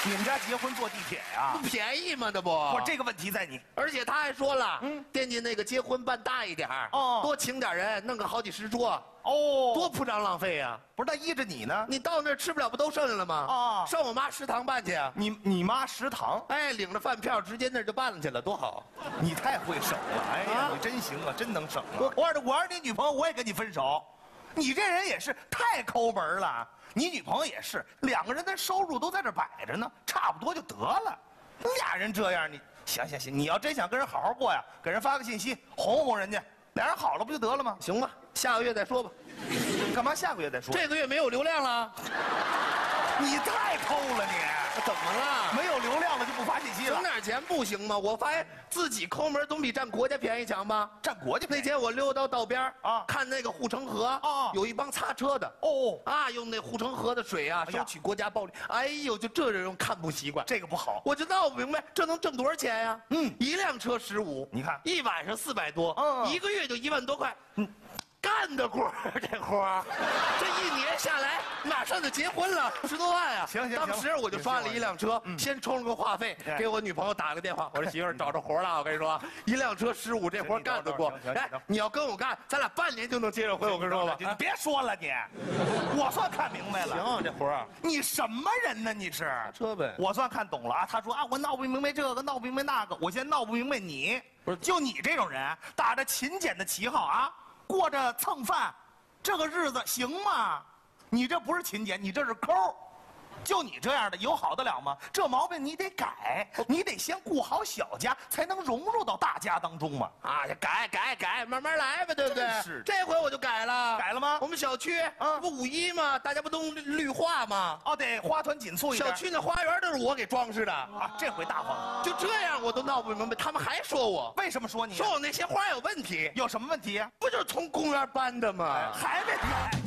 你们家结婚坐地铁呀？ 不便宜吗？这不， 不，这个问题在你。 而且他还说了，惦记那个结婚办大一点哦多请点人，弄个好几十桌， 哦， 多铺张浪费呀！ 不是，那依着你呢？ 你到那儿吃不了，不都剩下了吗？ 哦上我妈食堂办去啊！ 你妈食堂， 哎，领着饭票直接那儿就办了去了，多好！ 你太会省了。哎呀， 啊你真行啊，真能省啊！我要是你女朋友，我也跟你分手。你这人也是太抠门了。你女朋友也是，两个人的收入都在这摆着呢，差不多就得了。俩人这样，你行，你要真想跟人好好过呀，给人发个信息哄哄人家，俩人好了不就得了吗？ 行吧，下个月再说吧。 干嘛下个月再说？ 这个月没有流量了， 你太抠了你！ 怎么了？ 没有流量了就不发信息了省？点钱不行吗？我发现自己抠门总比占国家便宜强吧。 占国家便宜那天我溜到道边啊看那个护城河啊有一帮擦车的哦用那护城河的水啊哎呀收取国家暴利。哎呦，就这人看不习惯， 这个不好。 我就闹不明白，这能挣多少钱呀？一辆车15， 你看一晚上400多，一个月就1万多块。干的活儿，这活儿，这一年下来马上就结婚了，10多万啊！ 行， 当时我就刷了一辆车，先充了个话费， 对给我女朋友打了个电话，我说媳妇儿找着活了，我跟你说，一辆车15，这活干得过。 行哎，你要跟我干，咱俩半年就能结上婚，我跟你说吧。 你别说了你，我算看明白了。 行，这活儿你什么人呢？你是车呗。 我算看懂了啊。他说啊，我闹不明白这个，闹不明白那个，我现在闹不明白你。 不是就你这种人，打着勤俭的旗号啊，过着蹭饭，这个日子行吗？你这不是勤俭，你这是抠。就你这样的有好得了吗？这毛病你得改，你得先顾好小家，才能融入到大家当中嘛。 改，慢慢来吧，对不对真是？ 这回我就改了， 改了吗我们小区不5·1吗？大家不都绿化吗？ 哦，得花团锦簇一点。 小区那花园都是我给装饰的， 啊，这回大方。 就这样我都闹不明白，他们还说我， 为什么说你？ 说我那些花有问题， 有什么问题呀？ 不就是从公园搬的吗？ 还没改。